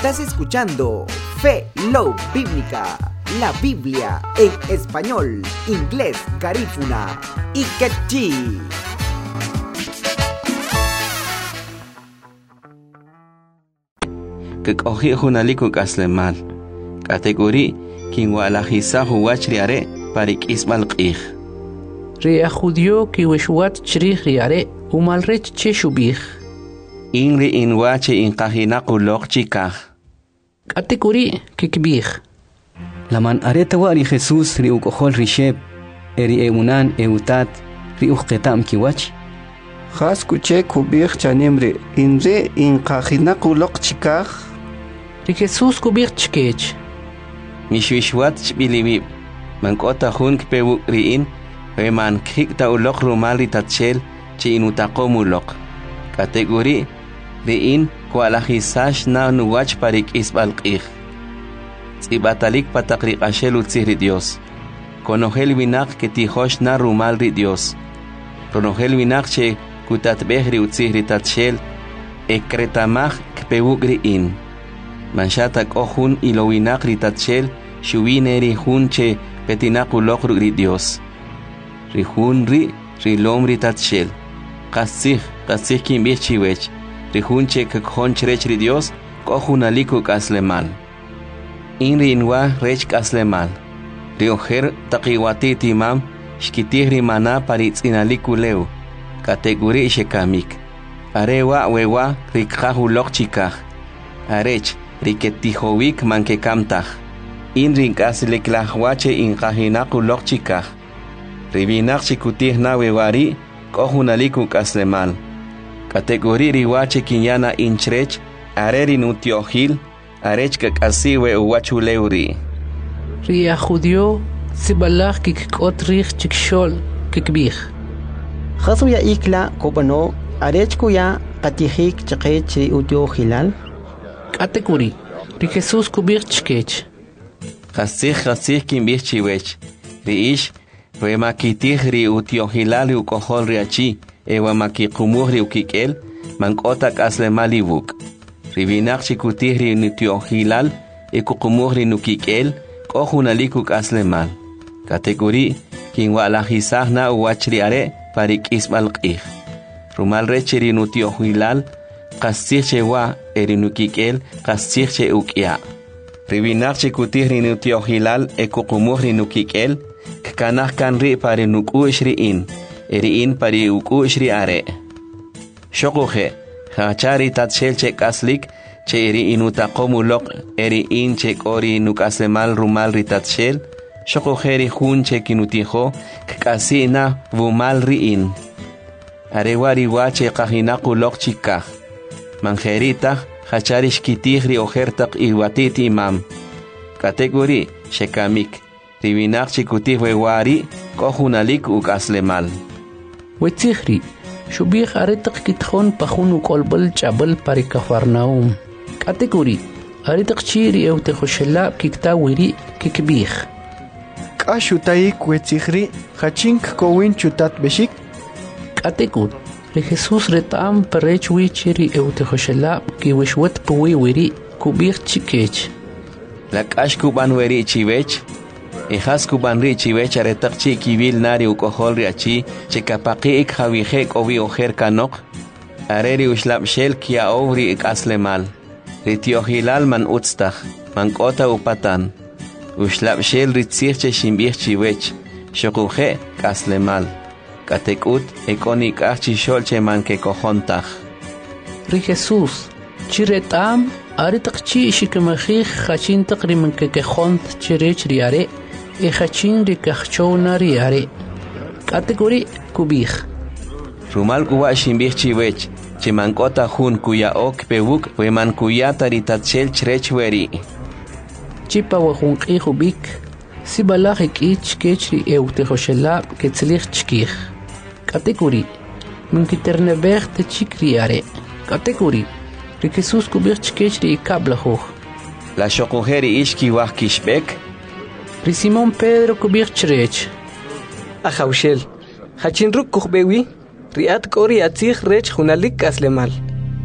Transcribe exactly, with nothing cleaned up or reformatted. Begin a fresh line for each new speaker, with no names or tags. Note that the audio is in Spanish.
Estás escuchando Fe Love Bíblica, la Biblia en español, inglés, garífuna y quechí.
Kikohi hunaliku kaslemal. Kategori kinwalahisa huachriare parik ismal qih.
Ria judio ki wishwat chrih riare umalrech cheshubih.
Inri inwache inqahinaku loqchikah.
Kategori kikbih.
Laman areta wari Jesus ri ukohol risheb eri eunan eutat ri uqetam kiwach.
Khas kuche kubih chanemre inre inqahinaku loqchikah.
Ri Jesus kubih chkech.
Mishwishwat chbiliwib. Mankota hun kpewu riin we man kikta ulok rumali tatchel chi inutaqomu lok. Kategori riin kwalahisash na nuwach parik isbal qih. Tsibatalik patakri ashelu tsiri Dios. Konogel winak que tijosh na rumal ri Dios. Konogel winak che kutatbehri utsiri tatchel ekretamach kpewugri in. Manshatak ohun ilo winak ri tatchel shuwineri hun che petinaku lokru ri Dios. Ri hun ri rilom ri tatchel. Kasih kasih kimbih chiwech. Ri hun che kakon chrech ri Dios kohun aliku kaslemal. Inri inwa rech kaslemal. Ri ojer taqiwati timam shkitih ri mana paritz inaliku leu. Kategori shekamik. Arewa wewa rikhahu lokchikah. Arech riketihowik mankekamtah. Inrin kasleklahwache inkahinaku lokchikah. Ribinak chikutih na wewari kohunaliku kaslemal. Kategori riwache kinyana inchrech areri nutiohil arech kakasiwe uwachuleuri.
Ria judio sibalach kikot rich chikshol kikbih.
Khasu ya ikla kopano arech kuya katihik chakech ri utio hilal.
Kategori ri Jesus kubih chkech.
Khasih khasih kimbih chiwech. Riish we makitih ri utio hilal ukohol riachi ewa makikumuh ri ukikel mankota kaslemali buk. Ribinak chikutih ri nutio hilal ekukumuh ri nukikel kohunaliku kaslemal. Kategori kinwalahisah na uwachriare parik ismal qih. Rumal recheri nutio hilal qasih chewa eri nukikel qasih che ukia. Ribinak chikutih ri nutio hilal ekukumuh ri nukikel kanah kan ri pari nuku ishri in eri in pari uku ishri are. Shokuhe hachari tatshel che kaslik che eri inutaqomu lok eri in che kori nukasemal rumal ri tatshel shokuhe ri hun che kinutijo kasi na vumal ri in arewari wache kahinaku lok chikah manjerita hachari shkitih ri ojertak iwatit imam. Kategori shekamik ribinak chikutih wewari kohunalik ukaslemal.
Wetzihri shubih aretak kitkhon pahun ukolbal chabal pari Kafarnaum. Kategori aretak chiri eute khoshela kikta wiri kikbih.
Kashutaik wetzihri hachink kowin chutat beshik.
Kategori ri Jesus retam parech wichiri eute khoshela ki wishwat pwi wiri kubih chikech.
La kashkuban wiri chiwech Ijas kubanri chiwech aretak chi kibil nari ukohol riachi chekapaki ik hawihek ovi ojer kanok areri ushlab shel kia ovri ik aslemal ritiohilal man utstach man kota upatan ushlab shel ritzich che shimbih chiwech shokuhe kaslemal katekut ekonik achi shol che man ke kohontach.
Ri Jesus chiretam aretak chi shikemachich khachin taqri man ke kohont chirech riare Ejachin de Kachona riare. Kategori kubih.
Rumal kuwa shimbih chiwech. Chimankota hun kuya ok pewuk weman kuya taritatchel chrechweri.
Chipa wahun qihubik. Sibalach ich kechri eute hoshela ketzlich chkih. Kategori. Minkiternebech te chikriare. Kategori. Ri Jesus kubih chkechri kablahoch.
La shokuheri ishki wah kishbek.
Ri Simon Pedro kubih chrech.
Ajaushel. Hachinruk kuhbewi. Riat kori atzich rech hunalik aslemal.